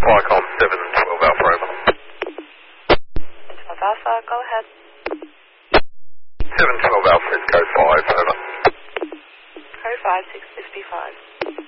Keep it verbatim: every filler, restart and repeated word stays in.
Viacom seven twelve Alpha over. twelve Alpha, go ahead. seven twelve Alpha is code five over. Code five six five five.